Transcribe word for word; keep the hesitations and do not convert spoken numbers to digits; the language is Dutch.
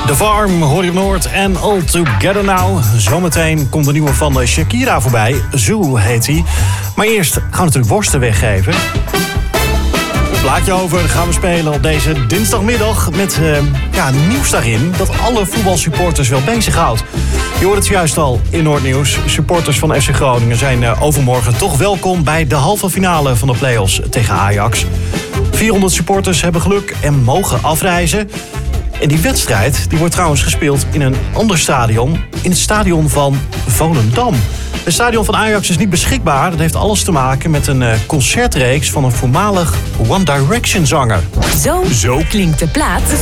The Farm, Hoor Noord en All Together Now. Zometeen komt de nieuwe van Shakira voorbij. Zoo heet hij. Maar eerst gaan we natuurlijk worsten weggeven. Plaatje over gaan we spelen op deze dinsdagmiddag met uh, ja, nieuws daarin dat alle voetbalsupporters wel bezighoudt. Je hoort het juist al in Noordnieuws. Supporters van F C Groningen zijn uh, overmorgen toch welkom bij de halve finale van de play-offs tegen Ajax. vierhonderd supporters hebben geluk en mogen afreizen. En die wedstrijd die wordt trouwens gespeeld in een ander stadion, in het stadion van Volendam. Het stadion van Ajax is niet beschikbaar. Dat heeft alles te maken met een uh, concertreeks van een voormalig One Direction zanger. Zo, Zo klinkt de plaat